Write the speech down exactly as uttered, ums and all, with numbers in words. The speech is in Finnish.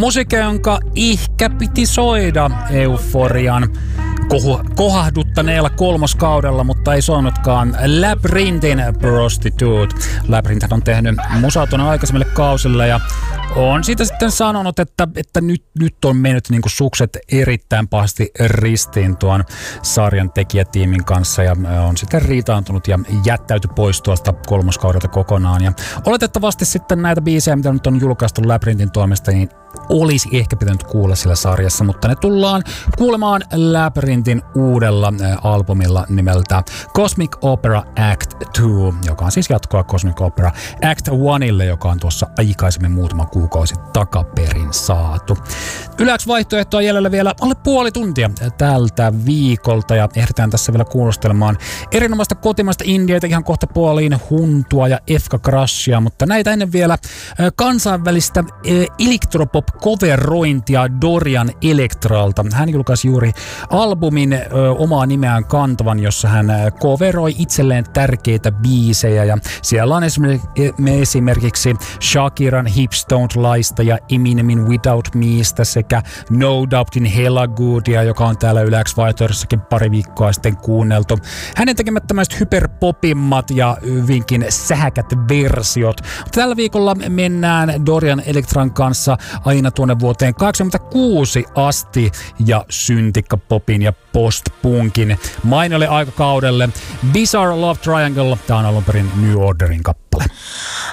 Musiikka, jonka ehkä piti soida Euforian kohahduttaneella kolmoskaudella, mutta ei soinutkaan. Labyrinthin Prostitute. Labyrinth on tehnyt musaa tuonne aikaisemmille kausille ja on siitä sitten sanonut, että, että nyt, nyt on mennyt niin kuin sukset erittäin pahasti ristiin tuon sarjan tekijätiimin kanssa ja on sitten riitaantunut ja jättäyty pois tuosta kolmoskaudelta kokonaan. Ja oletettavasti sitten näitä biisejä, mitä nyt on julkaistu Labyrinthin toimesta, niin olisi ehkä pitänyt kuulla sillä sarjassa, mutta ne tullaan kuulemaan Labyrinthin uudella albumilla nimeltä Cosmic Opera Act kaksi, joka on siis jatkoa Cosmic Opera Act Oneille, joka on tuossa aikaisemmin muutama kuukausi takaperin saatu. Yläks vaihtoehtoa jäljellä vielä alle puoli tuntia tältä viikolta ja ehditään tässä vielä kuulostelemaan erinomaista kotimaista indieitä ihan kohta puoliin Huntua ja Efka Crashia, mutta näitä ennen vielä kansainvälistä elektropop-coverointia Dorian Electralta. Hän julkaisi juuri albumin ö, omaa nimeään kantavan, jossa hän coveroi itselleen tärkeitä biisejä ja siellä on esimerkiksi Shakiran Hips Don't Lie'sta ja Eminemin Without Meistä sekä No Doubtin Hella Goodia, joka on täällä Yle X-vaihtoehdossakin pari viikkoa sitten kuunneltu. Hänen tekemättömäistä hyperpopimmat ja hyvinkin sähäkät versiot. Tällä viikolla mennään Dorian Electran kanssa aina tuonne vuoteen kahdeksankymmentäkuusi asti ja syntikkapopin ja postpunkin mainiolle aikakaudelle. Bizarre Love Triangle, tää on alun perin New Orderin kappale.